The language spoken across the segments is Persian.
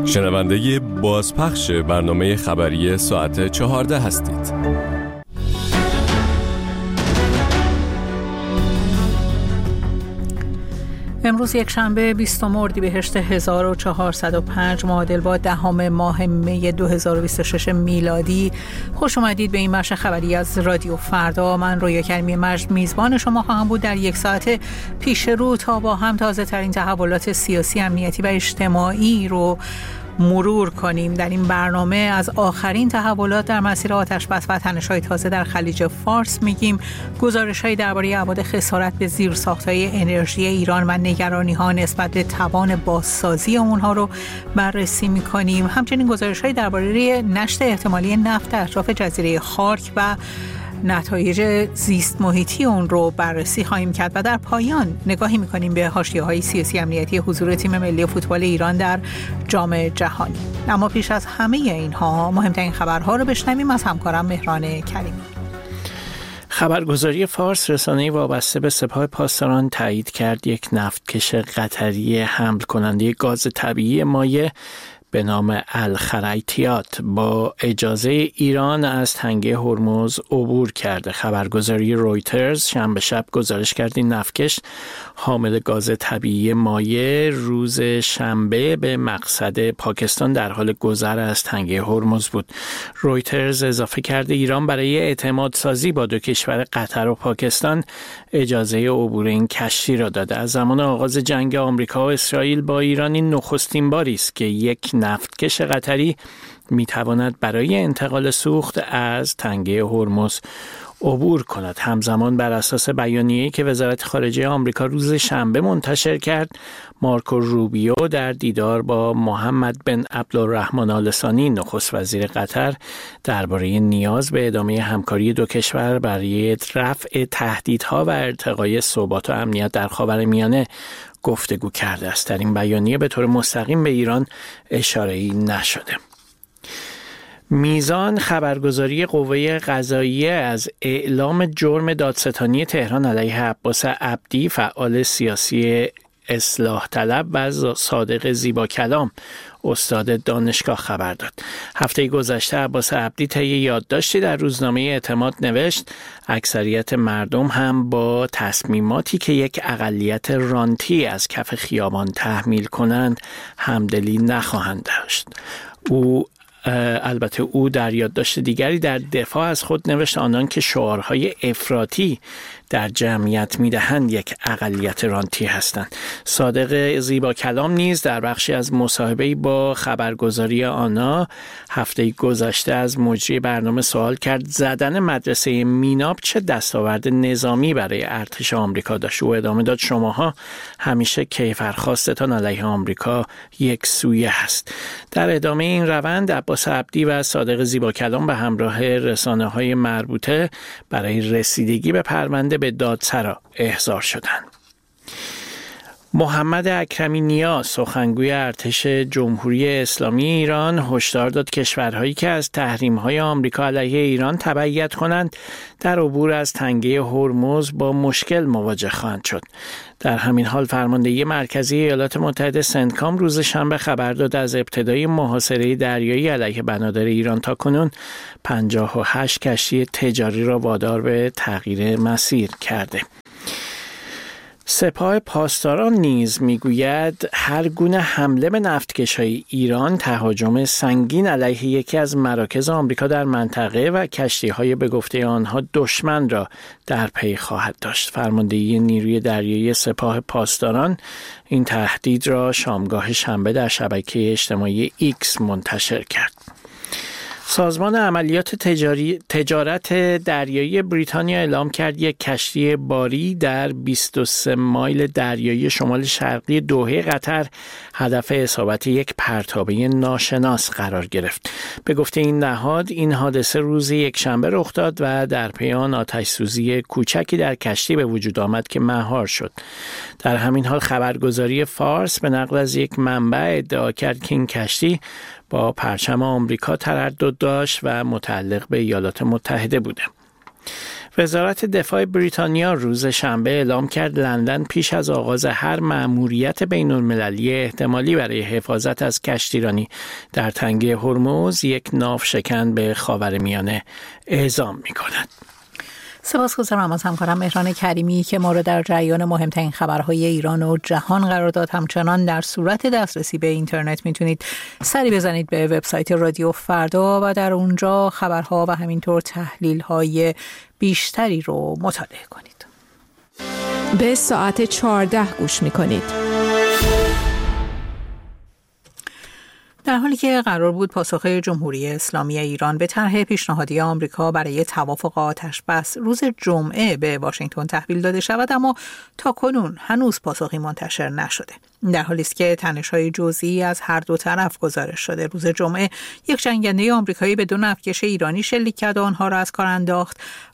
شنونده بازپخش برنامه خبری ساعت 14 هستید. امروز یک شنبه 20 اردیبهشت 1405 معادل با 10 ماه می 2026 میلادی. خوش اومدید به این بخش خبری از رادیو فردا. من رویا کریمی مجد میزبان شما خواهم بود در یک ساعت پیش رو تا با هم تازه ترین تحولات سیاسی، امنیتی و اجتماعی رو مرور کنیم. در این برنامه از آخرین تحولات در مسیر آتش‌بس و تنش‌های تازه در خلیج فارس میگیم. گزارش‌هایی درباره ابعاد خسارت به زیرساخت‌های انرژی ایران و نگرانی‌ها نسبت به توان بازسازی اونها رو بررسی می‌کنیم. همچنین گزارش‌هایی درباره نشت احتمالی نفت در اطراف جزیره خارک و نتایج زیست محیطی اون رو بررسی خواهیم کرد و در پایان نگاهی میکنیم به حاشیه‌های سیاسی امنیتی حضور تیم ملی فوتبال ایران در جام جهانی. اما پیش از همه اینها مهمترین خبرها رو بشنویم از همکارم مهران کریمی. خبرگزاری فارس رسانه‌ای وابسته به سپاه پاسداران تایید کرد یک نفتکش قطری حمل کننده گاز طبیعی مایع به نام الخریطیات با اجازه ایران از تنگه هرمز عبور کرده. خبرگزاری رویترز شنبه شب گزارش کرد این نفتکش حامل گاز طبیعی مایع روز شنبه به مقصد پاکستان در حال گذر از تنگه هرمز بود. رویترز اضافه کرده ایران برای اعتماد سازی با دو کشور قطر و پاکستان اجازه عبور این کشتی را داده. از زمان آغاز جنگ آمریکا و اسرائیل با ایران این نخستین باری است که یک نفتکش قطری میتواند برای انتقال سوخت از تنگه هرمز عبور کند. همزمان بر اساس بیانیه‌ای که وزارت خارجه آمریکا روز شنبه منتشر کرد، مارکو روبیو در دیدار با محمد بن عبدالرحمن آل ثانی نخست وزیر قطر درباره نیاز به ادامه همکاری دو کشور برای رفع تهدیدها و ارتقای ثبات و امنیت در خاورمیانه گفتگو کرده است. در این بیانیه به طور مستقیم به ایران اشاره‌ای نشده. میزان خبرگزاری قوه قضاییه از اعلام جرم دادستانی تهران علیه عباس عبدی فعال سیاسی اصلاح طلب و صادق زیباکلام استاد دانشگاه خبر داد. هفته گذشته عباس عبدی طی یادداشتی در روزنامه اعتماد نوشت اکثریت مردم هم با تصمیماتی که یک اقلیت رانتی از کف خیابان تحمیل کنند همدلی نخواهند داشت. البته او در یادداشت دیگری در دفاع از خود نوشت آنان که شعارهای افراطی در جمعیت میدهند یک اقلیت رانتی هستند. صادق زیباکلام نیز در بخشی از مصاحبه‌ای با خبرگزاری آنا هفته گذشته از مجری برنامه سوال کرد زدن مدرسه میناب چه دستاورد نظامی برای ارتش آمریکا داشت. او ادامه داد شماها همیشه کیفرخواستتان علیه آمریکا یک سویه هست. در ادامه این روند عباس عبدی و صادق زیباکلام به همراه رسانه‌های مربوطه برای رسیدگی به پرونده به دادسرا احضار شدند. محمد اکرمی نیا سخنگوی ارتش جمهوری اسلامی ایران هشدار داد کشورهایی که از تحریم‌های آمریکا علیه ایران تبعیت کنند در عبور از تنگه هرمز با مشکل مواجه خواهند شد. در همین حال فرماندهی مرکزی ایالات متحده سنتکام روز شنبه خبر داد از ابتدای محاصره دریایی علیه بنادر ایران تا کنون 58 کشتی تجاری را وادار به تغییر مسیر کرده. سپاه پاسداران نیز میگوید هر گونه حمله به نفتکش‌های ایران تهاجم سنگین علیه یکی از مراکز آمریکا در منطقه و کشتی‌های به گفته آنها دشمن را در پی خواهد داشت. فرماندهی نیروی دریایی سپاه پاسداران این تهدید را شامگاه شنبه در شبکه اجتماعی ایکس منتشر کرد. سازمان عملیات تجارت دریایی بریتانیا اعلام کرد یک کشتی باری در 23 مایل دریایی شمال شرقی دوحه قطر هدف اصابت یک پرتابه ناشناس قرار گرفت. به گفته این نهاد این حادثه روز یکشنبه رخ داد و در پی آن آتش‌سوزی کوچکی در کشتی به وجود آمد که مهار شد. در همین حال خبرگزاری فارس به نقل از یک منبع ادعا کرد که این کشتی با پرچم آمریکا تردد داشت و متعلق به ایالات متحده بوده. وزارت دفاع بریتانیا روز شنبه اعلام کرد لندن پیش از آغاز هر مأموریت بین‌المللی احتمالی برای حفاظت از کشتیرانی در تنگه هرمز یک ناوشکن به خاورمیانه اعزام می‌کند. سپاسگزارم از همکارم مهران کریمی که ما را در جریان مهمترین خبرهای ایران و جهان قرار داد. همچنان در صورت دسترسی به اینترنت میتونید سری بزنید به وبسایت رادیو فردا و در اونجا خبرها و همینطور تحلیل‌های بیشتری رو مطالعه کنید. به ساعت 14 گوش میکنید. در حالی که قرار بود پاسخ جمهوری اسلامی ایران به طرح پیشنهادی آمریکا برای توافق آتش‌بس روز جمعه به واشنگتن تحویل داده شود، اما تاکنون هنوز پاسخی منتشر نشده. در حالی است که تنش‌های جزئی از هر دو طرف گزارش شده. روز جمعه یک جنگنده آمریکایی به 2 نفتکش ایرانی شلیک کرد و آنها را از کار انداخت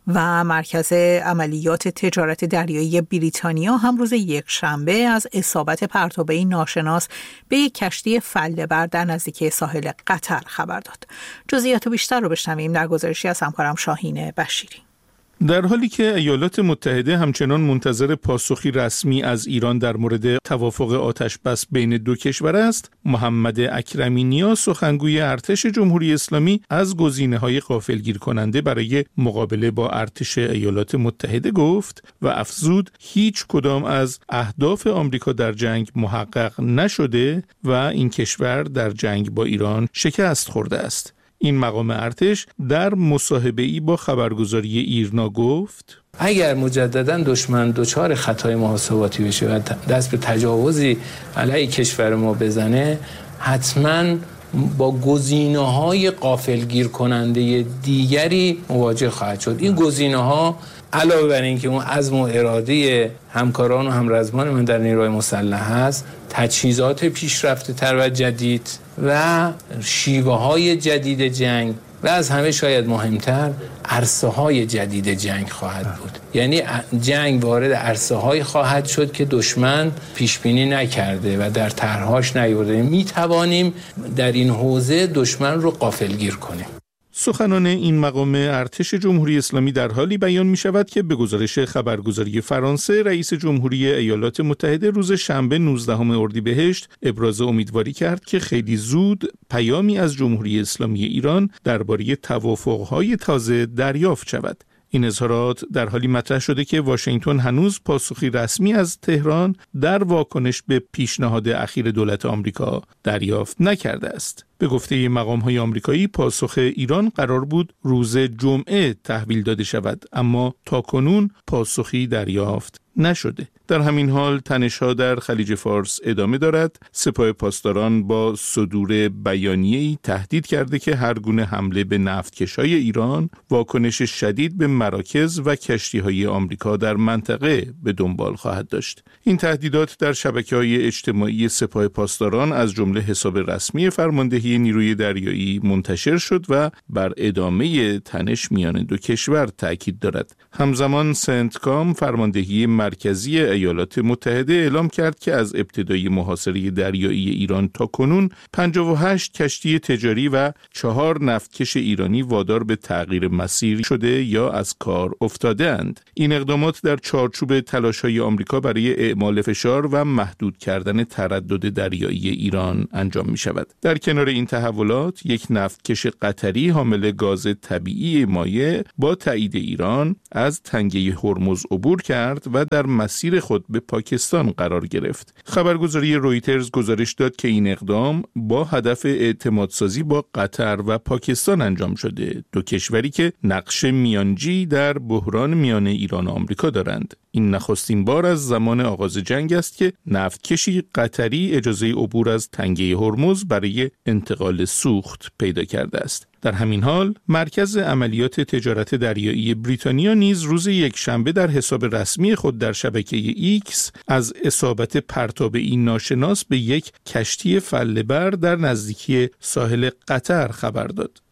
و مرکز عملیات تجارت دریایی بریتانیا هم روز یکشنبه از اصابت پرتابه‌ای ناشناس به یک کشتی فله‌بر در نزدیکی ساحل قطر خبر داد. جزئیات بیشتر رو بشنویم در گزارشی از همکارم شاهین بشیری. در حالی که ایالات متحده همچنان منتظر پاسخی رسمی از ایران در مورد توافق آتش‌بس بین دو کشور است، محمد اکرمی نیا سخنگوی ارتش جمهوری اسلامی از گزینه‌های غافلگیر کننده برای مقابله با ارتش ایالات متحده گفت و افزود هیچ کدام از اهداف آمریکا در جنگ محقق نشده و این کشور در جنگ با ایران شکست خورده است. این مقام ارتش در مصاحبه‌ای با خبرگزاری ایرنا گفت اگر مجددا دشمن دچار خطای محاسباتی بشه و دست به تجاوزی علیه کشور ما بزنه، حتما با گزینه‌های غافلگیر کننده دیگری مواجه خواهد شد. این گزینه‌ها علاوه بر اینکه اون عزم و اراده همکاران و همرزمان من در نیروهای مسلح هست، تجهیزات پیشرفته تر و جدید و شیوه های جدید جنگ و از همه شاید مهمتر عرصه های جدید جنگ خواهد بود. یعنی جنگ وارد عرصه های خواهد شد که دشمن پیش بینی نکرده و در طرحش نیورده. می توانیم در این حوزه دشمن رو غافلگیر کنیم. سخنان این مقام ارتش جمهوری اسلامی در حالی بیان می شود که به گزارش خبرگزاری فرانسه، رئیس جمهوری ایالات متحده روز شنبه 19 اردیبهشت ابراز امیدواری کرد که خیلی زود پیامی از جمهوری اسلامی ایران درباره توافق‌های تازه دریافت شود. این اظهارات در حالی مطرح شده که واشنگتن هنوز پاسخی رسمی از تهران در واکنش به پیشنهاد اخیر دولت آمریکا دریافت نکرده است. به گفته مقام‌های آمریکایی پاسخ ایران قرار بود روز جمعه تحویل داده شود، اما تاکنون پاسخی دریافت نشده. در همین حال تنش‌ها در خلیج فارس ادامه دارد. سپاه پاسداران با صدور بیانیه‌ای تهدید کرده که هر گونه حمله به نفتکش‌های ایران واکنش شدید به مراکز و کشتی‌های آمریکا در منطقه به دنبال خواهد داشت. این تهدیدات در شبکه‌های اجتماعی سپاه پاسداران از جمله حساب رسمی فرماندهی نیروی دریایی منتشر شد و بر ادامه تنش میان دو کشور تاکید دارد. همزمان سنتکام فرماندهی مرکزی ایالات متحده اعلام کرد که از ابتدای محاصره دریایی ایران تا کنون 58 کشتی تجاری و 4 نفتکش ایرانی وادار به تغییر مسیر شده یا از کار افتاده اند. این اقدامات در چارچوب تلاش‌های آمریکا برای اعمال فشار و محدود کردن تردد دریایی ایران انجام می شود. در کنار این تحولات، یک نفتکش قطری حامل گاز طبیعی مایع با تایید ایران از تنگه هرمز عبور کرد و در مسیر خود به پاکستان قرار گرفت. خبرگزاری رویترز گزارش داد که این اقدام با هدف اعتمادسازی با قطر و پاکستان انجام شده، دو کشوری که نقش میانجی در بحران میان ایران و آمریکا دارند. این نخستین بار از زمان آغاز جنگ است که نفتکشی قطری اجازه عبور از تنگه هرمز برای انتقال سوخت پیدا کرده است. در همین حال، مرکز عملیات تجارت دریایی بریتانیا نیز روز یکشنبه در حساب رسمی خود در شبکه ایکس از اصابت پرتابه‌ای ناشناس به یک کشتی فله‌بر در نزدیکی ساحل قطر خبر داد.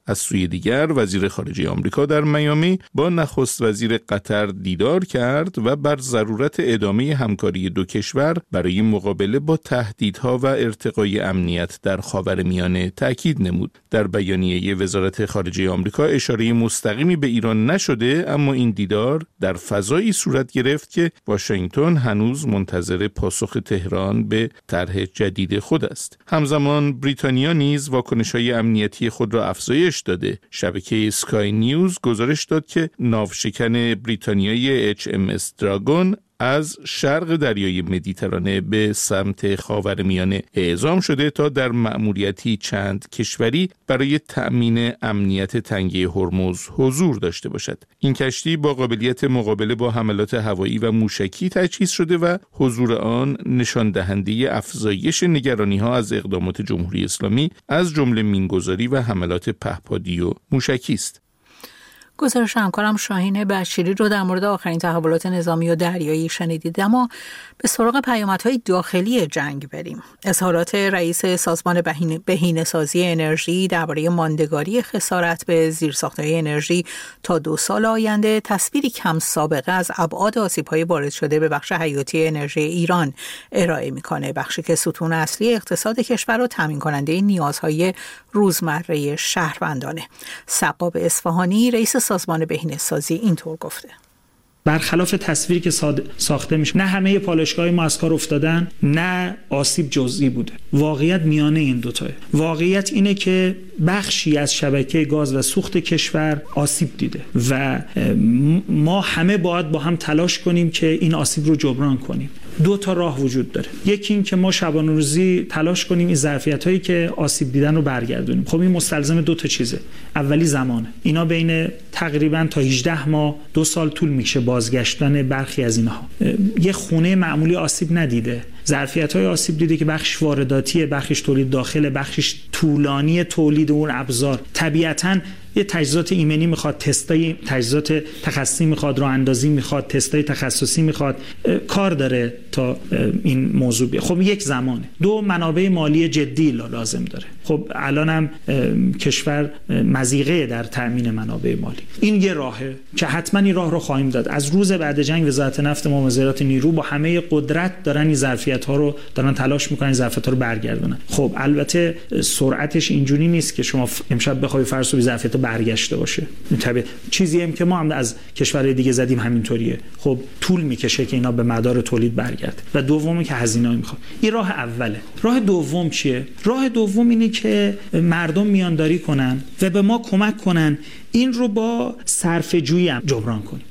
از سوی دیگر وزیر خارجه آمریکا در میامی با نخست وزیر قطر دیدار کرد و بر ضرورت ادامه همکاری دو کشور برای مقابله با تهدیدها و ارتقای امنیت در خاورمیانه تاکید نمود. در بیانیه وزارت خارجه آمریکا اشاره مستقیمی به ایران نشده، اما این دیدار در فضایی صورت گرفت که واشنگتن هنوز منتظر پاسخ تهران به طرح جدید خود است. همزمان بریتانیا نیز واکنش‌های امنیتی خود را افزایش داده. شبکه اسکای نیوز گزارش داد که ناوشکن بریتانیایی HMS دراگون از شرق دریای مدیترانه به سمت خاورمیانه اعزام شده تا در مأموریتی چند کشوری برای تأمین امنیت تنگه هرمز حضور داشته باشد. این کشتی با قابلیت مقابله با حملات هوایی و موشکی تجهیز شده و حضور آن نشان دهنده افزایش نگرانی‌ها از اقدامات جمهوری اسلامی از جمله مینگذاری و حملات پهپادی و موشکی است. گزارش همکارم شاهین بشیری رو در مورد آخرین تحولات نظامی و دریایی شنیدید. اما به سراغ پیامدهای داخلی جنگ بریم. اظهارات رئیس سازمان بهینه‌سازی انرژی درباره ماندگاری خسارت به زیرساخت‌های انرژی تا 2 سال آینده تصویری کم سابقه از ابعاد آسیب‌های وارد شده به بخش حیاتی انرژی ایران ارائه می‌کنه، بخشی که ستون اصلی اقتصاد کشور و تامین کننده نیازهای روزمره شهروندانه. سقاب اصفهانی رئیس سازمان بهینه‌سازی اینطور گفته: برخلاف تصویری که ساخته میشه، نه همه پالایشگاه ما از کار افتادن، نه آسیب جزئی بوده. واقعیت میانه این دوتاه. واقعیت اینه که بخشی از شبکه گاز و سوخت کشور آسیب دیده و ما همه باید با هم تلاش کنیم که این آسیب رو جبران کنیم. 2 تا راه وجود داره. یکی این که ما شبانه روزی تلاش کنیم این ظرفیت‌هایی که آسیب دیدن رو برگردونیم. خب این مستلزم 2 تا چیزه. اولی زمانه. اینا بین تقریبا تا 18 ماه 2 سال طول میشه بازگشتن برخی از اینها. یه خونه معمولی آسیب ندیده. ظرفیت‌های آسیب دیده که بخش وارداتیه، بخشش تولید داخله، بخشش طولانی تولید اون ابزار. طبیعتاً یه تجهیزات ایمنی میخواد، تستای تجهیزات تخصصی میخواد، راه اندازی میخواد، تستای تخصصی میخواد، کار داره تا این موضوع بیاد. خب یک زمانه. 2 منابع مالی جدی لازم داره. خب الانم کشور مضیقه در تامین منابع مالی. این یه راهه که حتما این راه رو خواهیم داد. از روز بعد جنگ وزارت نفت ما، وزارت نیرو با همه قدرت دارن این ظرفیت‌ها رو دارن تلاش میکنن، این ظرفیت‌ها رو برگردونن. خب البته سرعتش اینجوری نیست که شما امشب بخوای فرض کنید ظرفیت برگشته باشه. طبعا چیزی هم که ما هم از کشورهای دیگه زدیم همینطوریه. خب طول میکشه که اینا به مدار تولید برگرده. و دومی که هزینه‌ای میخواد. این راه اوله. راه دوم چیه؟ راه دوم اینه که مردم میانداری کنن و به ما کمک کنن این رو با صرفه‌جویی هم جبران کنیم.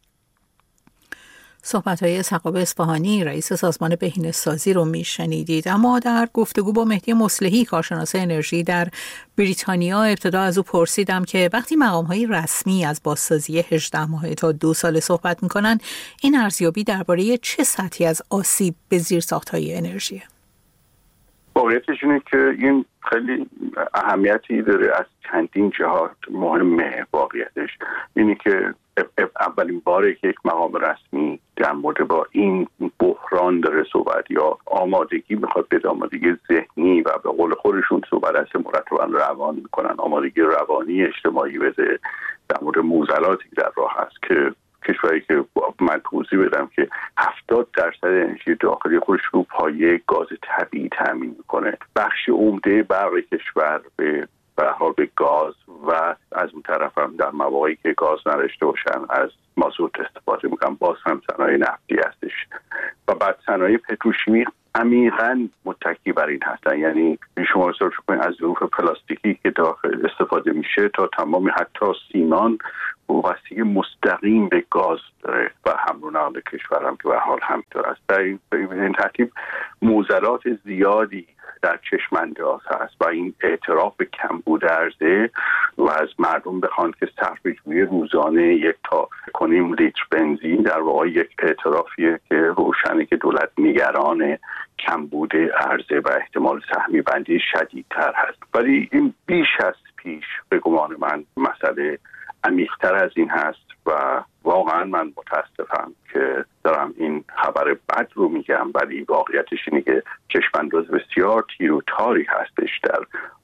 صحبت‌های سقاب اصفهانی رئیس سازمان بهینه‌سازی رو میشنیدید. اما در گفتگو با مهدی مصلحی کارشناس انرژی در بریتانیا ابتدا از او پرسیدم که وقتی مقام‌های رسمی از بازسازی 18 ماهه تا 2 ساله صحبت می‌کنن، این ارزیابی درباره چه سطحی از آسیب به زیرساخت‌های انرژیه؟ واقعیتش اینه که این خیلی اهمیتی داره از چندین جهات. مهمه واقعیتش اینه که اولین باره که یک مقام رسمی در مورد با این بحران داره صحبت یا آمادگی میخواد به آمادگی ذهنی و به قول خودشون صحبت است مرتبا روان میکنن، آمادگی روانی اجتماعی بده در مورد معضلاتی که در راه هست که کشوری که من توضیح بدم که 70% انرژی داخلی خودش رو پایه گاز طبیعی تامین میکنه. بخش عمده برق کشور به حال به گاز و از اون طرف هم در مواقعی که گاز نداشته باشن از مازوت استفاده میکنن. باز هم صنایع نفتی هستش و بعد صنایع پتروشیمی عمیقاً متکی بر این هستن. یعنی شما حساب کنید از ظروف پلاستیکی که داخل استفاده میشه تا تمام حتی سیمان واسطه مستقیم به گاز داره و حمل و نقل کشور هم که به حال همینطور است. در این ترتیب معضلات زیادی در چشم انداز هست و این اعتراف به کمبود عرضه و از مردم بخوان که صرفه‌جویی روزانه 1 تا 1.5 لیتر بنزین در واقع یک اعترافیه که روشنه که دولت نگران کمبود عرضه و احتمال سهمی بندی شدیدتر هست. ولی این بیش از پیش به گمان من مسئله عمیق‌تر از این هست و واقعا من متاسفم که دارم این خبر بد رو میگم، ولی واقعیتش اینه که چشم‌انداز بسیار تیر و تاری هستش در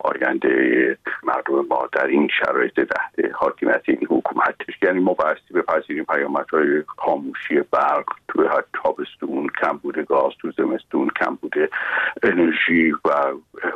آینده مردم ما در این شرایط تحت حاکمیت این حکومت. یعنی ما بایستی بپذیریم پیامدهای خاموشی برق توی تابستون، کمبود گاز تو زمستون، کمبود انرژی و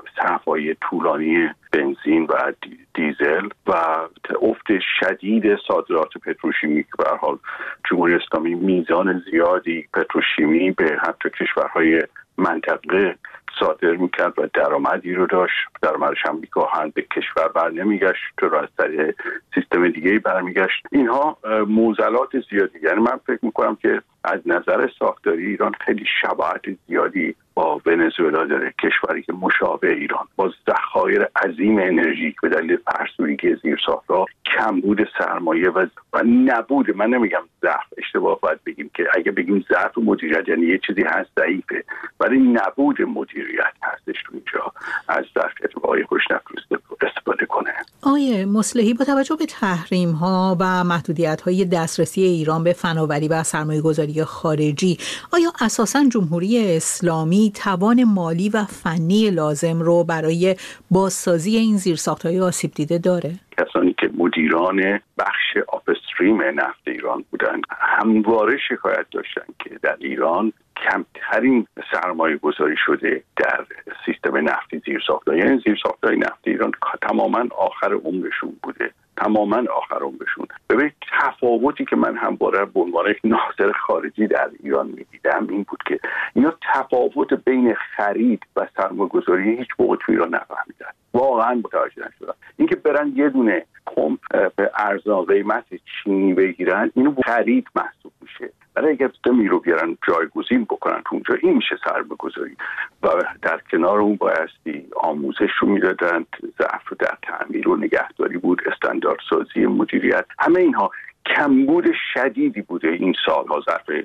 صفای طولانی بنزین و دیزل و افت شدید صادرات پتروشیمی که به هر حال جمهوری اسلامی میزان زیادی پتروشیمی به حتی کشورهای منطقه صادر میکرد و درآمدی رو داشت، درآمدش هم میگاهن به کشور بر نمیگشت، تو از طریق سیستم دیگه‌ای برمیگشت. اینها معضلات زیادی، یعنی من فکر میکنم که از نظر ساختاری ایران خیلی شباهت زیادی با ونزوئلا داره، کشوری که مشابه ایران با ذخایر عظیم انرژی به دلیل فرسودگی زیرساخت‌ها، کمبود سرمایه و نبود، من نمیگم ضعف، اشتباه باید بگیم که اگه بگیم ضعف مدیریت یعنی یه چیزی هست ضعیفه، ولی نبود مدیریت هستش تو اینجا از ظرفیت‌های خوشنفس استفاده کنه. آقای مصلحی، با توجه به تحریم‌ها و محدودیت‌های دسترسی ایران به فناوری و سرمایه‌گذاری خارجی، آیا اساساً جمهوری اسلامی توان مالی و فنی لازم رو برای بازسازی این زیرساخت‌های آسیب دیده داره؟ کسانی که مدیران بخش آپستریم نفت ایران بودند همواره شکایت داشتن که در ایران کمترین سرمایه گذاری شده در سیستم نفتی زیرساخت‌ها، یعنی زیرساخت‌های نفتی ایران تماماً آخر عمرشون بوده، تماماً آخر عمرشون. ببین تفاوتی که من همواره به عنوان یک ناظر خارجی در ایران می‌دیدم این بود که اینا تفاوت بین خرید و سرمایه‌گذاری هیچ موقع تو ایران نفهمیدن، واقعاً متوجه نشدن. اینکه برن یه دونه پمپ به ارزان قیمت چینی بگیرن، اینو خرید محسوب میشه، ولی اگر دمی رو بیارن جایگزین بکنن تو اونجا، این میشه سرمایه‌گذاری. و در کنار اون بایستی آموزش رو میدادن، ضعف رو در تعمیر و نگهداری بود، استانداردسازی مدیریت، همه اینها کمبود شدیدی بوده این سالها، ظرف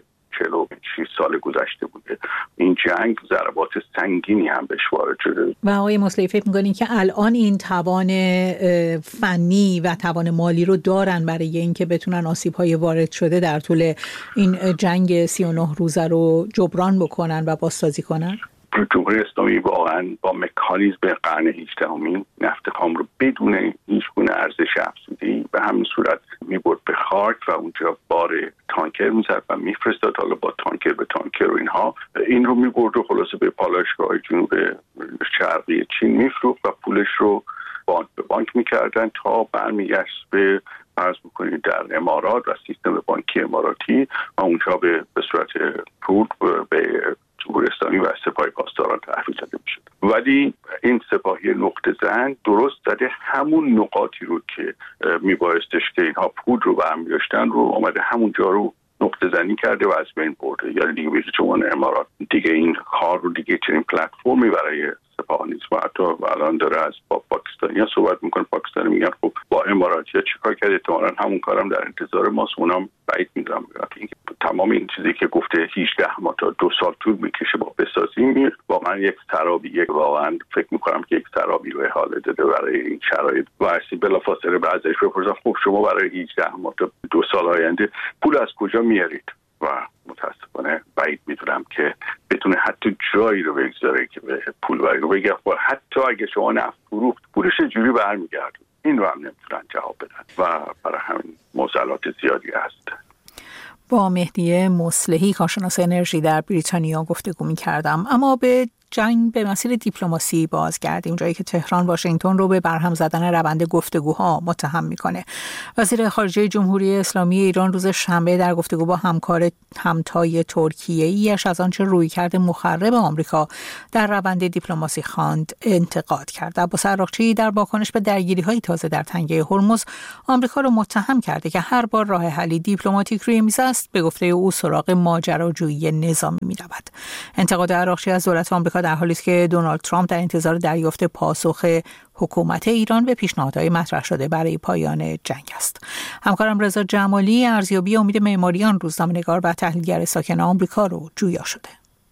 46 سال گذشته بوده. این جنگ ضربات سنگینی هم بهش وارد شده. و آقای مصلحی فکر می‌کنین که الان این توان فنی و توان مالی رو دارن برای اینکه بتونن آسیب‌های وارد شده در طول این جنگ 39 روزه رو جبران بکنن و بازسازی کنن؟ جمهوری اسلامی واقعا با مکانیزم قرن 18 نفت خام رو بدون هیچ گونه ارزش افزوده‌ای به همین صورت می‌برد به خاک و اونجا بار تانکر می‌زد و می‌فرستاد، حالا با تانکر به تانکر و اینها، این رو می‌برد و خلاصه به پالایشگاه جنوب شرقی چین می‌فروخت و پولش رو بانک به بانک می‌کردن تا برمیگشت به فرض بکنید در امارات و سیستم بانکی اماراتی و اونجا به صورت پول به جمهوری اسلامی و سپاه پاسداران تحویل داده میشد. ولی این سپاهی نقطه زن درست زده همون نقاطی رو که میبایستش که اینها پول رو برمی‌داشتن رو آمده همونجا رو نقطه زنی کرده و از بین برده. یعنی دیگه میشه چون امارات دیگه این کار رو دیگه چنین پلتفرمی برای سپاه نیست و حتی الان داره از با پاکستانی‌ها صحبت میکنه. پاکستانی میگن خب با اماراتی‌ها چیکار کرد، احتمالاً همون کارم در انتظار ماست. اونم بعید می‌دونم تمام این چیزی که گفته 18 ماه تا 2 سال طول میکشه با بسازیم، واقعا یک سرابی، واقعا فکر میکنم که یک سرابی رو احاله داده برای این شرایط. و اصلا بلافاصله بعدش بپرسن خب شما برای 18 ماه تا 2 سال آینده پول از کجا میارید؟ و متاسفانه بعید میدونم که بتونه حتی جایی رو بگذاره که به پول رو بگه حتی اگه شما نفت فروخت پولش چجوری برمیگرده، این رو هم نمیتونن جواب بدن و برای همین معضلات زیادی هست. با مهدی مصلحی، کارشناس انرژی در بریتانیا گفتگو می‌کردم. اما به جنگ به مسیر دیپلماسی بازگردیم، جایی که تهران واشنگتن رو به برهم زدن روند گفتگوها متهم میکنه. وزیر خارجه جمهوری اسلامی ایران روز شنبه در گفتگو با همتای ترکیه‌ایش از آنچه رویکرد مخرب آمریکا در روند دیپلماسی خواند انتقاد کرد. عباس عراقچی در واکنش به درگیری‌های تازه در تنگه هرمز آمریکا رو متهم کرده که هر بار راه حلی دیپلماتیک روی میز است به گفته او سراغ ماجراجویی نظامی می‌رود. انتقاد عراقچی از دولت آمریکا در حالی است که دونالد ترامپ در انتظار دریافت پاسخ حکومت ایران به پیشنهادهای مطرح شده برای پایان جنگ است. همکارم رضا جمالی ارزیابی امید معماریان، روزنامه‌نگار و تحلیلگر ساکن آمریکا رو جویا شده.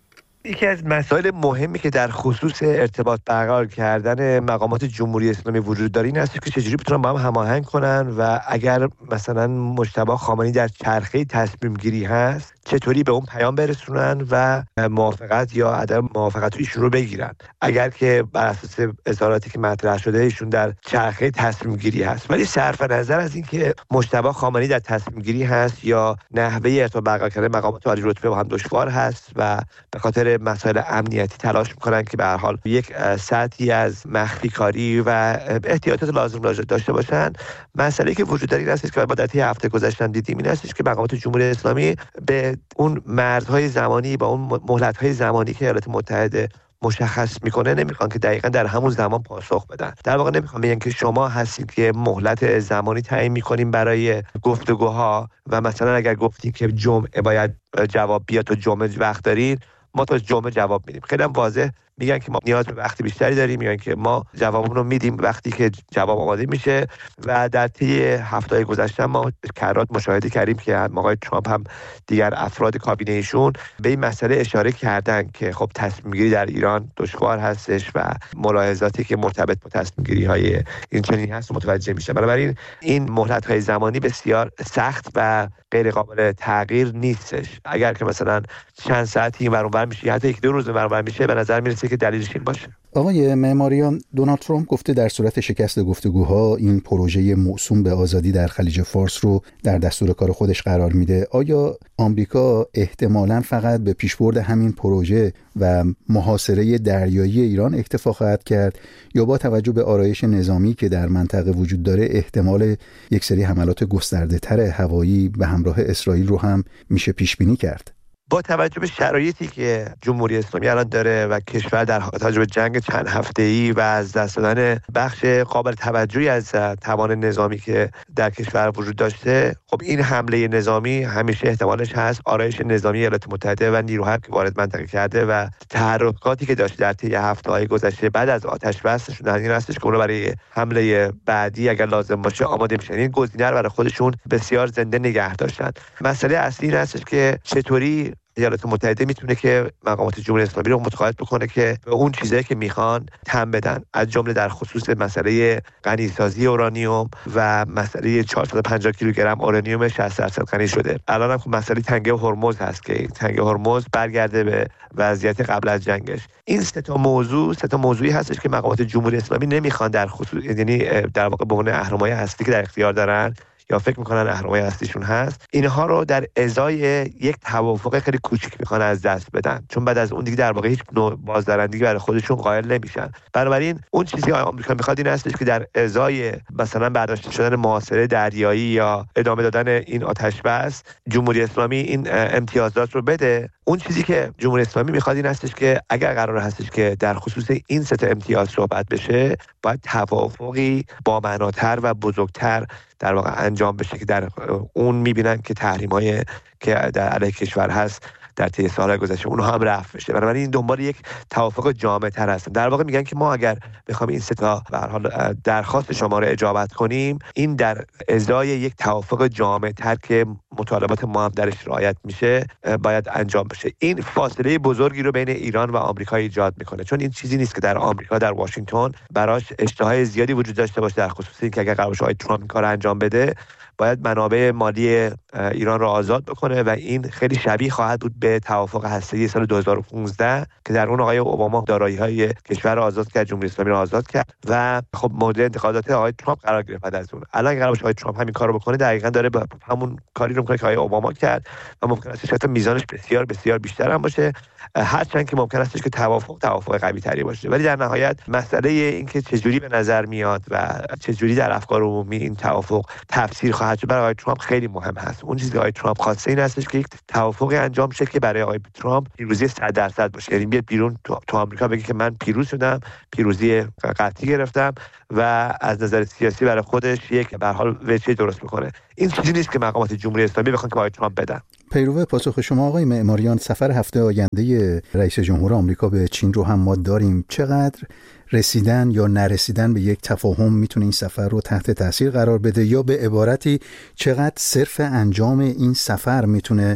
یکی از مسائل مهمی که در خصوص ارتباط برقرار کردن مقامات جمهوری اسلامی وجود داره این است که چجوری بتونن با هم هماهنگ کنن و اگر مثلا مجتبی خامنه‌ای در چرخه تصمیم گیری هست چطوری به اون پیام برسونن و موافقت یا عدم موافقت ایشون رو بگیرن. اگر که بر اساس اظهاراتی که مطرح شده ایشون در چرخه تصمیم گیری هست، ولی صرف نظر از این که مجتبی خامنه‌ای در تصمیم گیری هست یا نحوه ارتباط برقرار کردن مقامات عالی رتبه با هم دشوار هست و به خاطر مسائل امنیتی تلاش میکنن که به هر حال یک سطحی از مخفی کاری و احتیاطات لازم داشته باشن، مسئله که وجود داره این است که ما در طی هفته گذشته دیدیم این است که مقامات جمهوری اسلامی به اون مرزهای زمانی با اون مهلت‌های زمانی که ایالات متحده مشخص میکنه نمیخوان که دقیقاً در همون زمان پاسخ بدن. در واقع نمیخوان بگن که شما هستید که مهلت زمانی تعیین میکنیم برای گفتگوها و مثلا اگر گفتید که جمعه باید جواب بیاد تا جمعه وقت دارید ما تا جمعه جواب میدیم. خیلی هم واضح میگن که ما نیاز به وقت بیشتری داریم، میگن که ما جوابمون رو میدیم وقتی که جواب آماده میشه و در طی هفته‌های گذشته ما کرات مشاهده کردیم که آقای ترامپ هم دیگر افراد کابینه ایشون به این مسئله اشاره کردن که خب تصمیم گیری در ایران دشوار هستش و ملاحظاتی که مرتبط با تصمیم گیری های این چنینی هست متوجه میشه. بنابراین این مهلت های زمانی بسیار سخت و غیر قابل تغییر نیستش. اگر که مثلا چند ساعتی این ور اون ور میشه یا حتی یک دو روز این ور اون ور میشه به نظر میرسه که دلیلش این باشه. آقای معماریان، دونالد ترامپ گفته در صورت شکست گفتگوها این پروژه موسوم به آزادی در خلیج فارس رو در دستور کار خودش قرار میده. آیا آمریکا احتمالاً فقط به پیشبرد همین پروژه و محاصره دریایی ایران اکتفا خواهد کرد یا با توجه به آرایش نظامی که در منطقه وجود داره احتمال یک سری حملات گسترده‌تر هوایی به همراه اسرائیل رو هم میشه پیش بینی کرد؟ با توجه به شرایطی که جمهوری اسلامی الان داره و کشور در حال به جنگ چند هفته‌ای و از دست دادن بخش قابل توجهی از توان نظامی که در کشور وجود داشته، خب این حمله نظامی همیشه احتمالش هست. آرایش نظامی ایالات متحده و نیروهایی که وارد منطقه کرده و تحرکاتی که داشته در طی هفته‌های گذشته بعد از آتش بسشون این هستش که اونها برای حمله بعدی اگر لازم باشه آماده میشن. این گزینه رو برای خودشون بسیار زنده نگه داشتن. مسئله اصلی این هستش که چطوری ایالات متحده میتونه که مقامات جمهوری اسلامی رو متقاعد بکنه که به اون چیزایی که میخوان تن بدن، از جمله در خصوص مسئله غنیسازی اورانیوم و مسئله 450 کیلوگرم اورانیوم 60% غنی شده. الان هم مسئله تنگه هرمز هست که تنگه هرمز برگرده به وضعیت قبل از جنگش. این سه تا موضوعی هستش که مقامات جمهوری اسلامی نمیخوان در خصوص، یعنی در واقع به عنوان اهرم‌های هستی که در اختیار دارن یا فکر میکنن اهرم‌های هستیشون هست، اینها رو در ازای یک توافق خیلی کوچیک میخوان از دست بدن، چون بعد از اون دیگه در واقع هیچ نوع بازدارندگی برای خودشون قائل نمیشن. بنابراین اون چیزی که آمریکا میخواد این هستش که در ازای مثلا برداشته شدن محاصره دریایی یا ادامه دادن این آتش بس جمهوری اسلامی این امتیازات رو بده. اون چیزی که جمهوری اسلامی میخواد این هستش که اگر قرار هستش که در خصوص این سه تا امتیاز صحبت بشه، باید توافقی با معناتر و بزرگتر در واقع انجام بشه که در اون میبینن که تحریم‌های که در علیه کشور هست در طی سال‌های گذشته اونها هم رفع بشه. بنابراین این دنبال یک توافق جامع‌تر هستن. در واقع میگن که ما اگر بخوام این سه تا به هر حال درخواست شما رو اجابت کنیم، این در ازای یک توافق جامع‌تر که مطالبات ما هم درش رعایت میشه باید انجام بشه. این فاصله بزرگی رو بین ایران و آمریکا ایجاد میکنه، چون این چیزی نیست که در آمریکا در واشنگتن براش اشتهای زیادی وجود داشته باشه در خصوص اینکه اگر قرار باشه ترامپ این کارو انجام بده باید منابع مالی ایران را آزاد بکنه و این خیلی شبیه خواهد بود به توافق هسته‌ای سال 2015 که در اون آقای اوباما دارایی‌های کشور را آزاد کرد، جمهوری اسلامی را آزاد کرد و خب مورد انتقادات آقای ترامپ قرار گرفت از اون. الان قرار باشه آقای ترامپ همین کارو بکنه، دقیقاً داره همون کاری رو می‌کنه که آقای اوباما کرد و ممکن است حتی میزانش بسیار بسیار بیشتر هم باشه، هرچند که ممکن است که توافق قوی‌تری باشه. ولی در نهایت مسئله این که چجوری به نظر میاد و چجوری در افکار عمومی این توافق تفسیر خواهد شد برای آقای ترامپ خیلی مهم هست. اون چیزی که آقای ترامپ خواسته این هستش که یک توافقی انجام شه که برای آقای ترامپ پیروزی 100% باشه، یعنی بیاد بیرون تو آمریکا بگه که من پیروز شدم، پیروزی قطعی گرفتم و از نظر سیاسی برای خودش یک به هر حال وجهه درست بکنه. این چیزی نیست که مقامات جمهوری اسلامی بخوان که آقای ترامپ بدن. پیرو پاسخ شما آقای معماریان، سفر هفته آینده رئیس جمهور آمریکا به چین رو هم ما داریم. چقدر رسیدن یا نرسیدن به یک تفاهم میتونه این سفر رو تحت تاثیر قرار بده، یا به عبارتی چقدر صرف انجام این سفر میتونه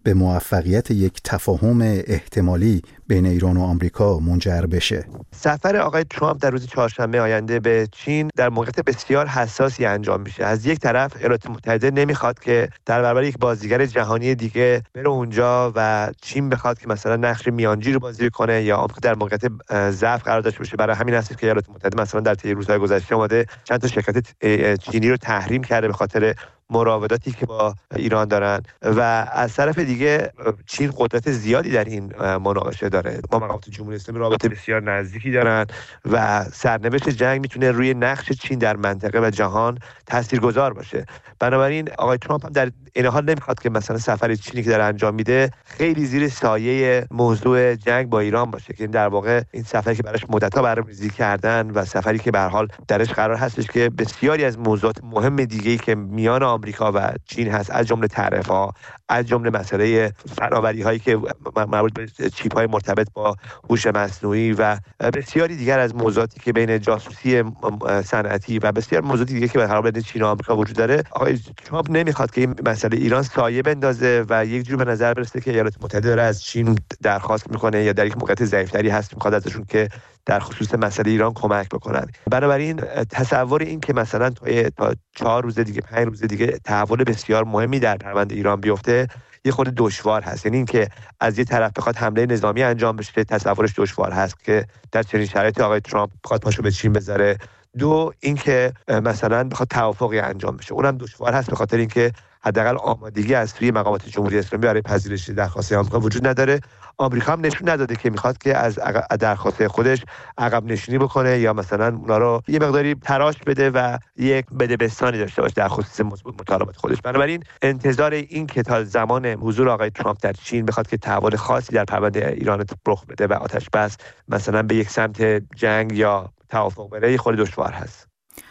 به موفقیت یک تفاهم احتمالی بین ایران و آمریکا منجر بشه؟ سفر آقای ترامپ در روز چهارشنبه آینده به چین در موقعیت بسیار حساسی انجام میشه. از یک طرف ایالات متحده نمیخواد که در برابر یک بازیگر جهانی دیگه بره اونجا و چین بخواد که مثلا نقش میانجی رو بازی کنه یا آمریکا در موقعیت ضعف قرار داشته باشه. برای همین هست که ایالات متحده مثلا در طی روزهای گذشته اومده چند تا شرکت چینی رو تحریم کرده به خاطر مراوداتی که با ایران دارن و از طرف دیگه چین قدرت زیادی در این مناقشه داره. با مقامات جمهوری اسلامی رابطه بسیار نزدیکی دارن و سرنوشت جنگ میتونه روی نقش چین در منطقه و جهان تاثیرگذار باشه. بنابراین آقای ترامپ هم در این حال نمیخواد که مثلا سفر چینی که داره انجام میده خیلی زیر سایه موضوع جنگ با ایران باشه، که در واقع این سفری که براش مدت‌ها برنامه‌ریزی کردن و سفری که به هر حال درش قرار هستش که بسیاری از موضوعات مهم دیگه‌ای که میان آمریکا و چین هست، از جمله تعرفه‌ها، از جمله مسئله فناوری‌هایی که مربوط به چیپ‌های مرتبط با هوش مصنوعی و بسیاری دیگر از موضوعاتی که بین جاسوسی صنعتی و بسیار موضوعاتی دیگه که به هر حال بین چین و آمریکا وجود داره، آقای ترامپ نمیخواد که این مسئله ایران سایه بندازه و یک جور به نظر برسه که ایالات متحده داره از چین درخواست میکنه یا در یک موقعیت ضعیف‌تری هست میخواد ازشون که در خصوص مسئله ایران کمک بکنن. بنابراین تصور این که مثلا تا 4 روز دیگه 5 روز دیگه تحول بسیار مهمی در پرونده ایران بیفته یه خود دشوار هست. یعنی اینکه از یه طرف بخواد حمله نظامی انجام بشه تصورش دشوار هست که در چنین شرایطی آقای ترامپ بخواد پاشو به چین بذاره. دو اینکه مثلا بخواد توافقی انجام بشه، اونم دشوار هست به خاطر اینکه حداقل آمادگی از سوی مقامات جمهوری اسلامی برای پذیرش درخواست آمریکا وجود نداره. آمریکا هم نشون نداده که میخواد که از درخواست خودش عقب نشینی بکنه یا مثلا اونا رو یه مقداری تراش بده و یک بدبستانی داشته باشه در خصوص مطالبات خودش. بنابراین انتظار این که تا زمان حضور آقای ترامپ در چین بخواد که تحول خاصی در پرونده ایران رخ بده و آتش بس مثلا به یک سمت جنگ یا توافق بره خود دشوار هست.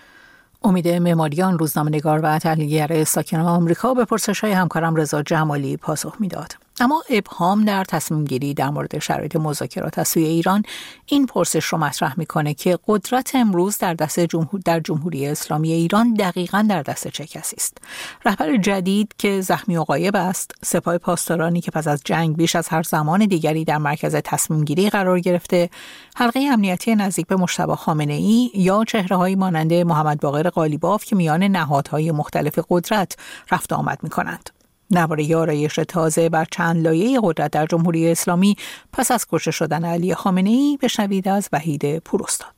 امید معماریان، روزنامه‌نگار و تحلیلگر ساکن آمریکا، به پرسش‌های همکارم رضا جمالی پاسخ می‌داد. اما ابهام در تصمیم گیری در مورد شرایط مذاکرات از سوی ایران این پرسش رو مطرح میکنه که قدرت امروز در جمهوری اسلامی ایران دقیقاً در دست چه کسی است؟ رهبر جدید که زخمی و غایب است، سپاه پاسدارانی که پس از جنگ بیش از هر زمان دیگری در مرکز تصمیم گیری قرار گرفته، حلقه امنیتی نزدیک به مجتبی خامنه‌ای یا چهره‌هایی مانند محمد باقر قالیباف که میان نهادهای مختلف قدرت رفت آمد میکنند. درباره آرایش تازه بر چند لایه قدرت در جمهوری اسلامی پس از کشته شدن علی خامنه‌ای بشنوید از وحید پوراستاد.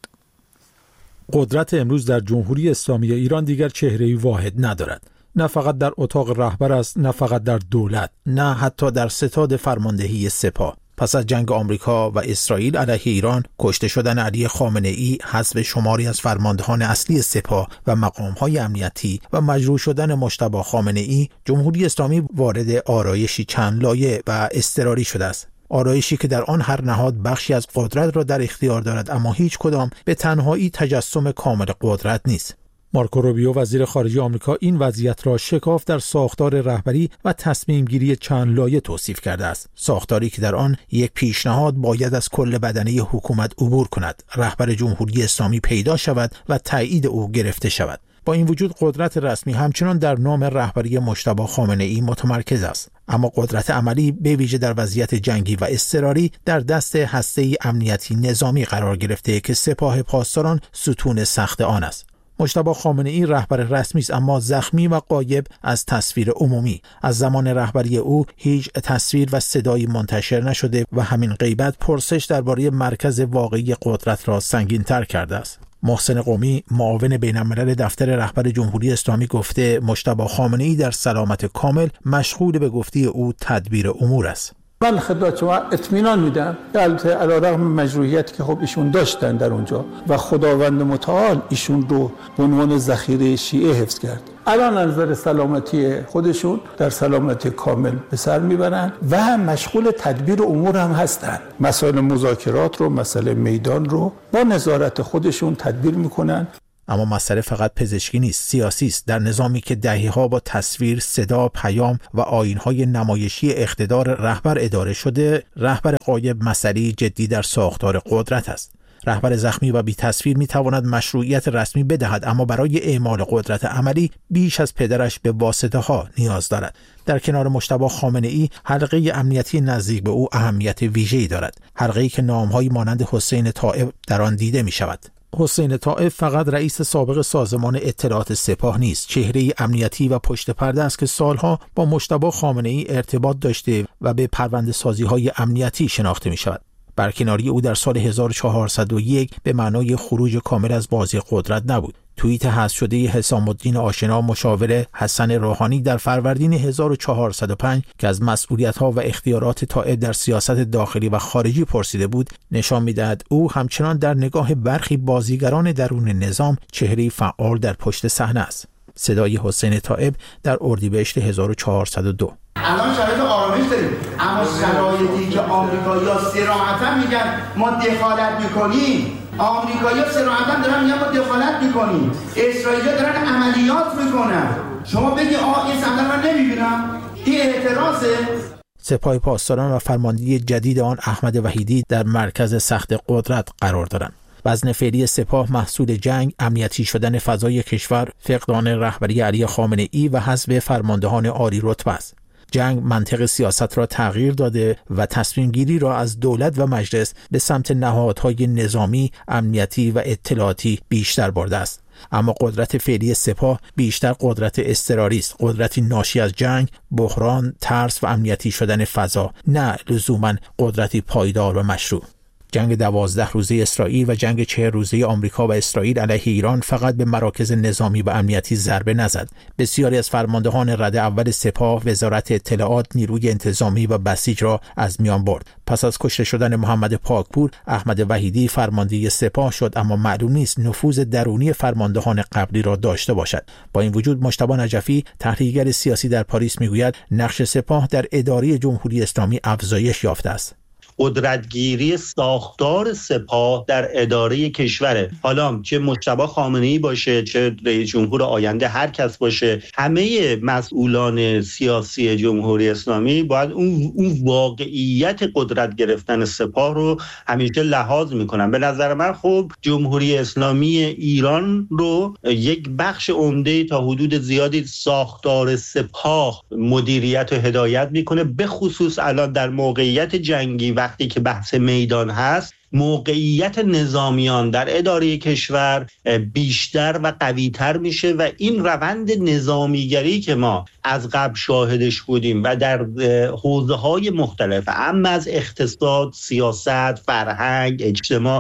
قدرت امروز در جمهوری اسلامی ایران دیگر چهره‌ای واحد ندارد. نه فقط در اتاق رهبر است، نه فقط در دولت، نه حتی در ستاد فرماندهی سپاه. پس از جنگ آمریکا و اسرائیل علیه ایران، کشته شدن علی خامنه‌ای، حذف شماری از فرماندهان اصلی سپاه و مقام‌های امنیتی و مجروح شدن مجتبی خامنه‌ای، جمهوری اسلامی وارد آرایشی چند لایه و اضطراری شده است. آرایشی که در آن هر نهاد بخشی از قدرت را در اختیار دارد، اما هیچ کدام به تنهایی تجسم کامل قدرت نیست. مارکو روبیو وزیر خارجه آمریکا این وضعیت را شکاف در ساختار رهبری و تصمیم گیری چند لایه توصیف کرده است. ساختاری که در آن یک پیشنهاد باید از کل بدنه حکومت عبور کند، رهبر جمهوری اسلامی پیدا شود و تایید او گرفته شود. با این وجود قدرت رسمی همچنان در نام رهبری مجتبی خامنه‌ای متمرکز است، اما قدرت عملی به ویژه در وضعیت جنگی و اضطراری در دست هسته امنیتی نظامی قرار گرفته که سپاه پاسداران ستون سخت آن است. مجتبی خامنه‌ای رهبر رسمی است، اما زخمی و غایب از تصویر عمومی. از زمان رهبری او هیچ تصویر و صدایی منتشر نشده و همین غیبت پرسش درباره مرکز واقعی قدرت را سنگین‌تر کرده است. محسن قمی، معاون بین‌الملل دفتر رهبر جمهوری اسلامی، گفته مجتبی خامنه‌ای در سلامت کامل مشغول به گفته او تدبیر امور است. من خدمت شما اطمینان میدم که البته علیرغم مجروحیتی که خب ایشون داشتن در اونجا و خداوند متعال ایشون رو به عنوان ذخیره شیعه حفظ کرد، الان از نظر سلامتی خودشون در سلامتی کامل به سر میبرن و مشغول تدبیر امور هم هستن. مسائل مذاکرات رو، مسئله میدان رو با نظارت خودشون تدبیر میکنن. اما مسئله فقط پزشکی نیست، سیاسی است. در نظامی که دهه‌ها با تصویر، صدا، پیام و آیین‌های نمایشی اقتدار رهبر اداره شده، رهبر غایب مسئله جدی در ساختار قدرت است. رهبر زخمی و بی تصویر می تواند مشروعیت رسمی بدهد، اما برای اعمال قدرت عملی بیش از پدرش به واسطه ها نیاز دارد. در کنار مجتبی خامنه‌ای، حلقه امنیتی نزدیک به او اهمیت ویژه‌ای دارد، حلقه‌ای که نام‌هایی مانند حسین طائب در آن دیده می‌شود. حسین طائب فقط رئیس سابق سازمان اطلاعات سپاه نیست، چهره امنیتی و پشت پرده است که سالها با مجتبی خامنه‌ای ارتباط داشته و به پرونده‌سازی‌های امنیتی شناخته می‌شود. برکناری او در سال 1401 به معنای خروج کامل از بازی قدرت نبود. توییت حذف شده حسام الدین آشنا، مشاور حسن روحانی، در فروردین 1405 که از مسئولیت‌ها و اختیارات طائب در سیاست داخلی و خارجی پرسیده بود، نشان می‌دهد او همچنان در نگاه برخی بازیگران درون نظام چهره‌ای فعال در پشت صحنه است. صدای حسین طائب در اردیبهشت 1402. الان شرایط آرامش داریم، اما شرایطی که آمریکایی‌ها صراحتاً میگن ما دخالت می‌کنیم، آمریکایی‌ها صراحتاً دارن میگن ما دخالت می‌کنیم، اسرائیلی‌ها دارن عملیات می‌کنن، شما بگی این صحنه رو نمی‌بینم؟ این اعتراضه. سپاه پاسداران و فرماندهی جدید آن احمد وحیدی در مرکز سخت قدرت قرار دارند. وزن فعلی سپاه محصول جنگ، امنیتی شدن فضای کشور، فقدان رهبری علی خامنه‌ای و حذف فرماندهان عالی رتبه است. جنگ منطق سیاست را تغییر داده و تصمیم گیری را از دولت و مجلس به سمت نهادهای نظامی، امنیتی و اطلاعاتی بیشتر برده است. اما قدرت فعلی سپاه بیشتر قدرت اضطراری است، قدرتی ناشی از جنگ، بحران، ترس و امنیتی شدن فضا، نه لزوماً قدرتی پایدار و مشروع. جنگ 12 روزه اسرائیل و جنگ 40 روزه آمریکا و اسرائیل علیه ایران فقط به مراکز نظامی و امنیتی ضربه نزد. بسیاری از فرماندهان رده اول سپاه، وزارت اطلاعات، نیروی انتظامی و بسیج را از میان برد. پس از کشته شدن محمد پاکپور، احمد وحیدی فرمانده سپاه شد، اما معلوم نیست نفوذ درونی فرماندهان قبلی را داشته باشد. با این وجود مجتبی نجفی، تحلیلگر سیاسی در پاریس، میگوید نقش سپاه در اداره جمهوری اسلامی افزایش یافته است. قدرتگیری ساختار سپاه در اداره کشوره. حالا چه مجتبی خامنه‌ای باشه، چه رئیس جمهور آینده، هر کس باشه، همه مسئولان سیاسی جمهوری اسلامی باید اون واقعیت قدرت گرفتن سپاه رو همیشه لحاظ میکنن. به نظر من خب جمهوری اسلامی ایران رو یک بخش عمده تا حدود زیادی ساختار سپاه مدیریت و هدایت میکنه، به خصوص الان در موقعیت جنگی وقتی که بحث میدان هست، موقعیت نظامیان در اداره کشور بیشتر و قوی‌تر میشه و این روند نظامیگری که ما از قبل شاهدش بودیم و در حوزه‌های مختلف، اما از اقتصاد، سیاست، فرهنگ، اجتماع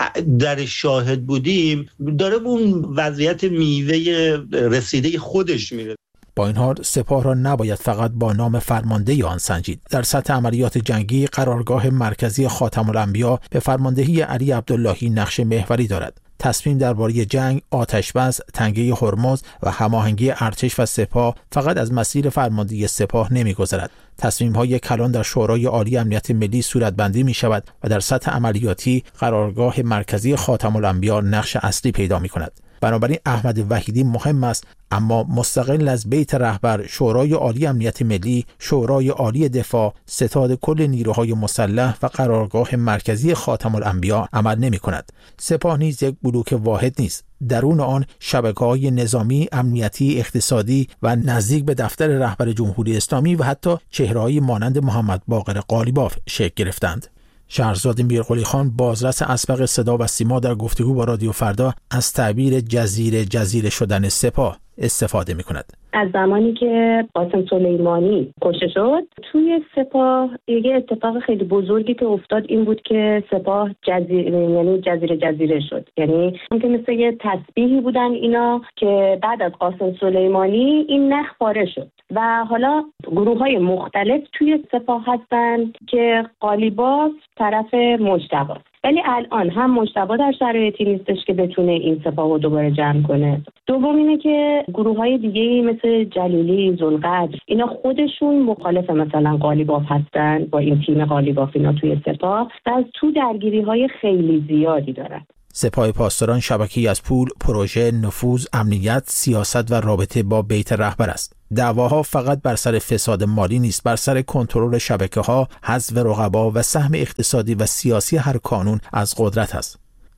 در شاهد بودیم، داره اون وضعیت میوه رسیده خودش میره. با این حال سپاه را نباید فقط با نام فرمانده آن سنجید. در سطح عملیات جنگی قرارگاه مرکزی خاتم الانبیا به فرماندهی علی عبداللهی نقش محوری دارد. تصمیم درباره جنگ، آتش‌بس، تنگه هرمز و هماهنگی ارتش و سپاه فقط از مسیر فرماندهی سپاه نمی‌گذرد. تصمیم‌های کلان در شورای عالی امنیت ملی صورتبندی می‌شود و در سطح عملیاتی قرارگاه مرکزی خاتم الانبیا نقش اصلی پیدا می‌کند. بنابراین احمد وحیدی مهم است، اما مستقل از بیت رهبر، شورای عالی امنیت ملی، شورای عالی دفاع، ستاد کل نیروهای مسلح و قرارگاه مرکزی خاتم الانبیا عمل نمی کند. سپاه نیز یک بلوک واحد نیست. درون آن شبکه‌های نظامی، امنیتی، اقتصادی و نزدیک به دفتر رهبر جمهوری اسلامی و حتی چهره‌هایی مانند محمد باقر قالیباف شکل گرفتند. شهرزاد میرقلی خان، بازرس اسبق صدا و سیما، در گفتگو با رادیو فردا از تعبیر جزیره شدن سپاه استفاده می‌کند. از زمانی که قاسم سلیمانی کشته شد، توی سپاه یه اتفاق خیلی بزرگی که افتاد این بود که سپاه جزیره شد. یعنی که مثل یه تسبیحی بودن اینا که بعد از قاسم سلیمانی این نخ پاره شد و حالا گروه‌های مختلف توی سپاه هستن که قالیباف طرف مجتبی، ولی الان هم مجتبی در شرایطی نیستش که بتونه این سپاه رو دوباره جمع کنه. دوم اینه که گروه‌های دیگه‌ای مثل جلیلی، ذوالقدر، اینا خودشون مخالف مثلا قالیباف هستن، با این تیم قالیباف اینا توی سپاه و از تو درگیری‌های خیلی زیادی دارن. سپاه پاسداران شبکه‌ای از پول، پروژه، نفوذ، امنیت، سیاست و رابطه با بیت رهبر است. دعواها فقط بر سر فساد مالی نیست، بر سر کنترل شبکه‌ها، حذف رقبا و سهم اقتصادی و سیاسی هر کانون از قدرت است.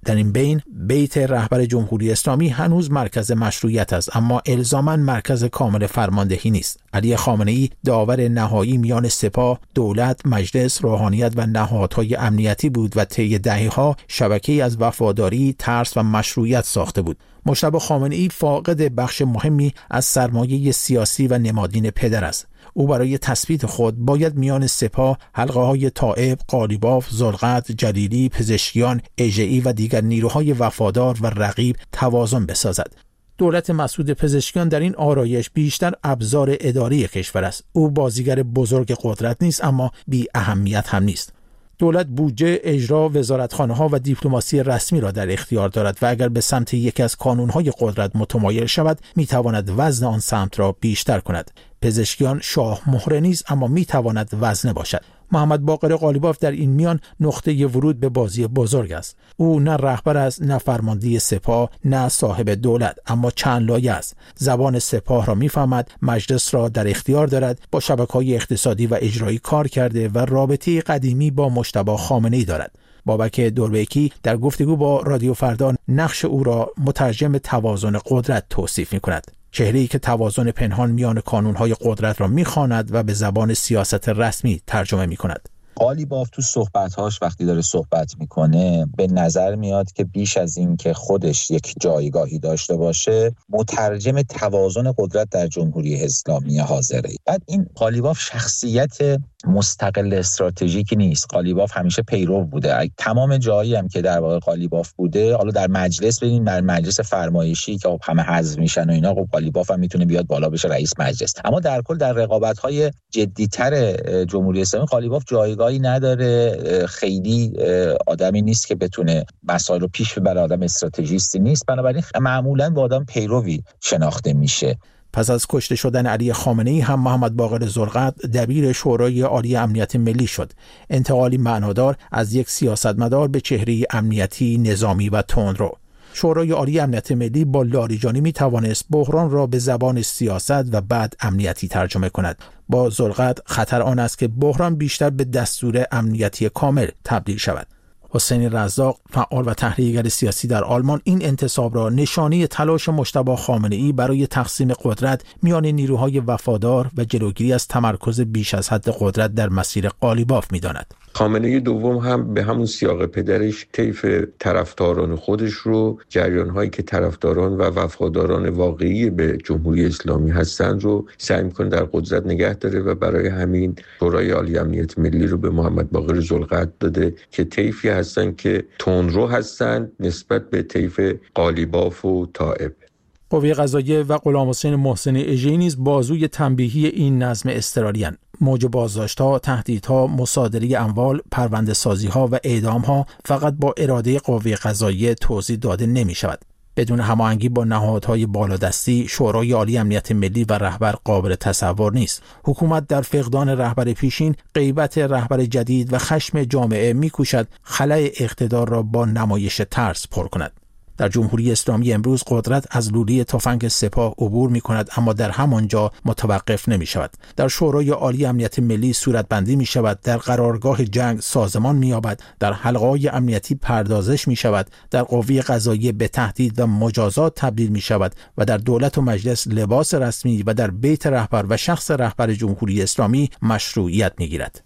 در این بین بیت رهبر جمهوری اسلامی هنوز مرکز مشروعیت است، اما الزاماً مرکز کامل فرماندهی نیست. علی خامنه‌ای داور نهایی میان سپاه، دولت، مجلس، روحانیت و نهادهای امنیتی بود و طی دهه‌ها شبکه‌ای از وفاداری، ترس و مشروعیت ساخته بود. مجتبی خامنه‌ای فاقد بخش مهمی از سرمایه سیاسی و نمادین پدر است. او برای تثبیت خود باید میان سپاه، حلقه‌های تائب، قالیباف، زلقت، جلیلی، پزشکیان، اژه‌ای و دیگر نیروهای وفادار و رقیب توازن بسازد. دولت مسعود پزشکیان در این آرایش بیشتر ابزار اداری کشور است. او بازیگر بزرگ قدرت نیست، اما بی اهمیت هم نیست. دولت بودجه، اجرا، وزارتخانه‌ها و دیپلماسی رسمی را در اختیار دارد و اگر به سمت یکی از کانون‌های قدرت متمایل شود، می‌تواند وزن آن سمت را بیشتر کند. پزشکیان شاه مهره نیست، اما می‌تواند وزنه باشد. محمد باقر قالیباف در این میان نقطه ورود به بازی بزرگ است. او نه رهبر است، نه فرمانده سپاه، نه صاحب دولت، اما چند لایه است. زبان سپاه را میفهمد، مجلس را در اختیار دارد، با شبکه‌های اقتصادی و اجرایی کار کرده و رابطه قدیمی با مجتبی خامنه‌ای دارد. بابک دوربکی در گفتگو با رادیو فردا نقش او را مترجم توازن قدرت توصیف می‌کند. چهره‌ای که توازن پنهان میان کانون‌های قدرت را می‌خواند و به زبان سیاست رسمی ترجمه می‌کند. قالیباف تو صحبت‌هاش وقتی داره صحبت میکنه به نظر میاد که بیش از این که خودش یک جایگاهی داشته باشه، مترجم توازن قدرت در جمهوری اسلامی حاضره. بعد این قالیباف شخصیت مستقل استراتژیکی نیست. قالیباف همیشه پیرو بوده. تمام جایی هم که در واقع قالیباف بوده، حالا در مجلس ببینید، در مجلس فرمایشی که همه حذف میشن و اینا، قالیباف هم میتونه بیاد بالا بشه رئیس مجلس. اما در کل در رقابت‌های جدی‌تر جمهوری اسلامی قالیباف جایگاهی نداره. خیلی آدمی نیست که بتونه مسائل رو پیش ببره، آدم استراتژیستی نیست. بنابراین معمولاً با آدم پیروی شناخته میشه. پس از کشته شدن علی خامنه‌ای هم محمد باقر زرقت دبیر شورای عالی امنیت ملی شد. انتقالی معنادار از یک سیاستمدار به چهره امنیتی، نظامی و تندرو. شورای عالی امنیت ملی با لاریجانی می توانست بحران را به زبان سیاست و بعد امنیتی ترجمه کند. با زرقت خطر آن است که بحران بیشتر به دستور امنیتی کامل تبدیل شود. حسین رزاق، فعال و تحلیلگر سیاسی در آلمان، این انتصاب را نشانه تلاش مجتبی خامنه‌ای برای تقسیم قدرت میان نیروهای وفادار و جلوگیری از تمرکز بیش از حد قدرت در مسیر قالیباف می‌داند. خامنه‌ای دوم هم به همون سیاق پدرش طیف طرفداران خودش رو، جریان‌هایی که طرفداران و وفاداران واقعی به جمهوری اسلامی هستند رو سعی می‌کنه در قدرت نگه داره و برای همین شورای عالی امنیت ملی رو به محمد باقر زلقت داده که طیفی هستن که تندرو هستن نسبت به طیف قالیباف و تائب. قوه قضاییه و غلامحسین محسن اژه‌ای نیز بازوی تنبیهی این نظم اضطراری‌اند. موج بازداشت‌ها، تهدیدها، مصادره اموال، پرونده‌سازی‌ها و اعدام‌ها فقط با اراده قوه قضاییه توضیح داده نمی‌شود. بدون هماهنگی با نهادهای بالادستی، شورای عالی امنیت ملی و رهبر قابل تصور نیست. حکومت در فقدان رهبر پیشین، غیبت رهبر جدید و خشم جامعه می‌کوشد خلأ اقتدار را با نمایش ترس پر کند. در جمهوری اسلامی امروز قدرت از لوله تفنگ سپاه عبور می‌کند، اما در همانجا متوقف نمی‌شود. در شورای عالی امنیت ملی صورتبندی می‌شود، در قرارگاه جنگ سازمان می‌یابد، در حلقه‌های امنیتی پردازش می‌شود، در قوه قضاییه به تهدید و مجازات تبدیل می‌شود و در دولت و مجلس لباس رسمی و در بیت رهبر و شخص رهبر جمهوری اسلامی مشروعیت می‌گیرد.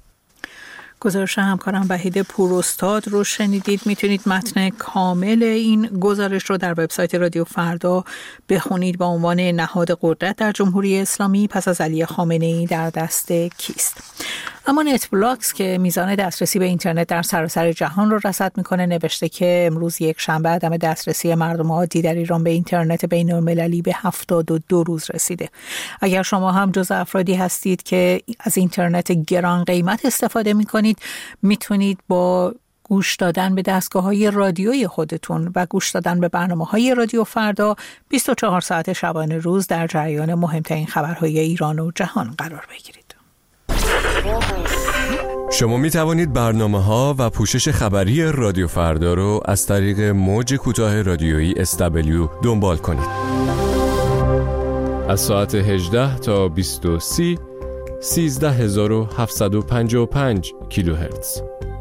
گزارش همکارم وحید پوراستاد رو شنیدید. میتونید متن کامل این گزارش رو در وبسایت رادیو فردا بخونید با عنوان نهاد قدرت در جمهوری اسلامی پس از علی خامنه‌ای در دست کیست. اما نتبلاکس که میزان دسترسی به اینترنت در سراسر جهان رو رصد میکنه نوشته که امروز یک شنبه عدم دسترسی مردم عادی در ایران به اینترنت بین‌المللی به 72 روز رسیده. اگر شما هم جز افرادی هستید که از اینترنت گران قیمت استفاده میکنید، میتونید با گوش دادن به دستگاه‌های رادیویی خودتون و گوش دادن به برنامه‌های رادیو فردا 24 ساعت شبانه روز در جریان مهمترین خبرهای ایران و جهان قرار بگیرید. شما می توانید برنامه‌ها و پوشش خبری رادیو فردا رو از طریق موج کوتاه رادیویی SW دنبال کنید. از ساعت 18 تا 20:30 13755 کیلوهرتز.